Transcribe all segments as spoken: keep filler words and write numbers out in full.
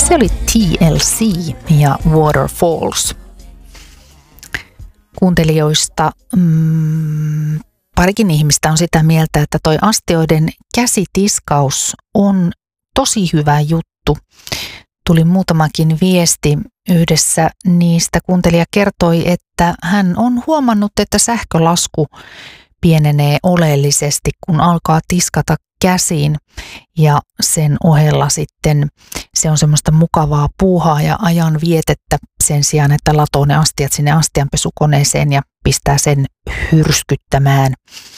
Se oli T L C ja Waterfalls. Kuuntelijoista mm, parikin ihmistä on sitä mieltä, että toi astioiden käsitiskaus on tosi hyvä juttu. Tuli muutamakin viesti. Yhdessä niistä kuuntelija kertoi, että hän on huomannut, että sähkölasku pienenee oleellisesti, kun alkaa tiskata käsiin, ja sen ohella sitten se on semmoista mukavaa puuhaa ja ajan vietettä sen sijaan, että latoo ne astiat sinne astianpesukoneeseen ja pistää sen hyrskyttämään.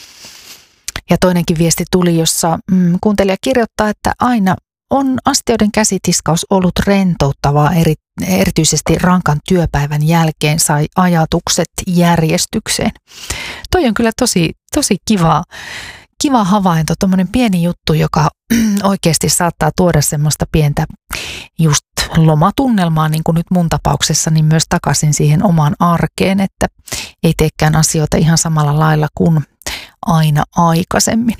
Ja toinenkin viesti tuli, jossa mm, kuuntelija kirjoittaa, että aina on astioiden käsitiskaus ollut rentouttavaa, eri, erityisesti rankan työpäivän jälkeen sai ajatukset järjestykseen. Toi on kyllä tosi, tosi kiva, kiva havainto, tommoinen pieni juttu, joka oikeasti saattaa tuoda semmoista pientä just lomatunnelmaa, niin kuin nyt mun tapauksessa, niin myös takaisin siihen omaan arkeen, että ei teekään asioita ihan samalla lailla kuin aina aikaisemmin.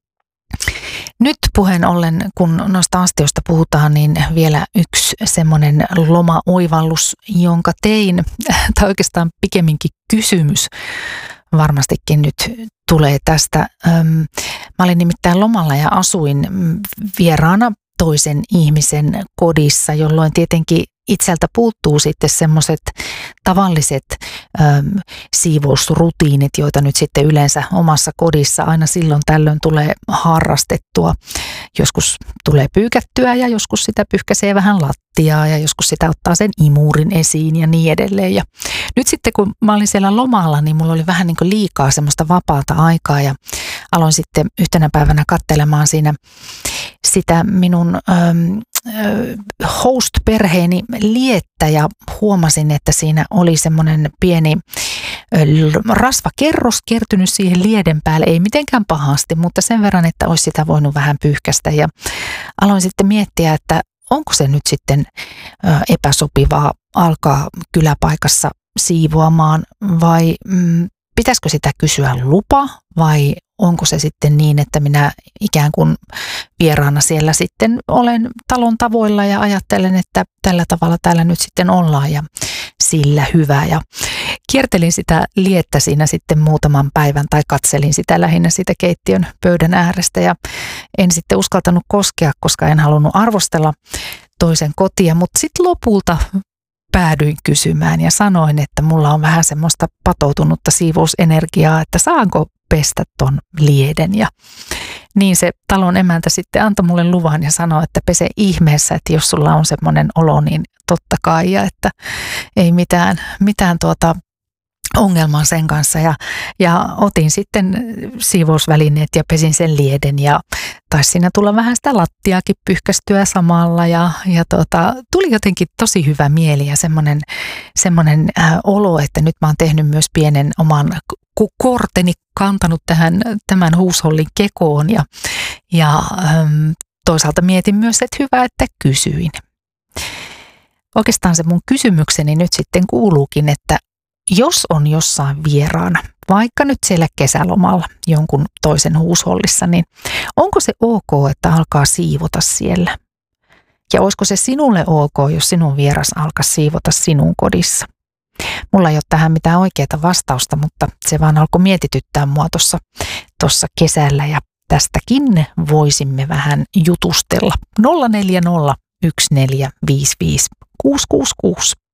Nyt puheen ollen, kun noista astioista puhutaan, niin vielä yksi semmoinen lomaoivallus, jonka tein, tai oikeastaan pikemminkin kysymys varmastikin nyt tulee tästä. Mä olin nimittäin lomalla ja asuin vieraana toisen ihmisen kodissa, jolloin tietenkin itseltä puuttuu sitten semmoiset tavalliset äm, siivousrutiinit, joita nyt sitten yleensä omassa kodissa aina silloin tällöin tulee harrastettua. Joskus tulee pyykättyä ja joskus sitä pyyhkäisee vähän lattiaa ja joskus sitä ottaa sen imurin esiin ja niin edelleen. Ja nyt sitten kun mä olin siellä lomalla, niin mulla oli vähän niin kuin liikaa semmoista vapaata aikaa ja aloin sitten yhtenä päivänä katselemaan siinä sitä minun äm, host-perheeni liettä ja huomasin, että siinä oli semmoinen pieni rasvakerros kertynyt siihen lieden päälle. Ei mitenkään pahasti, mutta sen verran, että olisi sitä voinut vähän pyyhkäistä. Ja aloin sitten miettiä, että onko se nyt sitten epäsopivaa alkaa kyläpaikassa siivoamaan vai mm, pitäisikö sitä kysyä lupa vai onko se sitten niin, että minä ikään kuin vieraana siellä sitten olen talon tavoilla ja ajattelen, että tällä tavalla täällä nyt sitten ollaan ja sillä hyvä. Ja kiertelin sitä liettä siinä sitten muutaman päivän tai katselin sitä lähinnä sitä keittiön pöydän äärestä ja en sitten uskaltanut koskea, koska en halunnut arvostella toisen kotia, mutta sitten lopulta päädyin kysymään ja sanoin, että mulla on vähän semmoista patoutunutta siivousenergiaa, että saanko pestä ton lieden. Ja niin se talon emäntä sitten antoi mulle luvan ja sanoi, että pese ihmeessä, että jos sulla on semmoinen olo, niin totta kai, ja että ei mitään, mitään tuota ongelmaa sen kanssa. Ja, ja otin sitten siivousvälineet ja pesin sen lieden ja taisi siinä tulla vähän sitä lattiaakin pyyhkästyä samalla ja, ja tuota, tuli jotenkin tosi hyvä mieli ja semmoinen, semmoinen äh, olo, että nyt mä oon tehnyt myös pienen oman korteni, kantanut tähän tämän huushollin kekoon ja, ja ähm, toisaalta mietin myös, että hyvä, että kysyin. Oikeastaan se mun kysymykseni nyt sitten kuuluukin, että jos on jossain vieraana, vaikka nyt siellä kesälomalla jonkun toisen huushollissa, niin onko se ok, että alkaa siivota siellä? Ja olisiko se sinulle ok, jos sinun vieras alkaa siivota sinun kodissa? Mulla ei ole tähän mitään oikeaa vastausta, mutta se vaan alkoi mietityttää mua tuossa, tuossa kesällä ja tästäkin voisimme vähän jutustella. nolla neljä nolla yksi neljä viisi viisi kuusi kuusi kuusi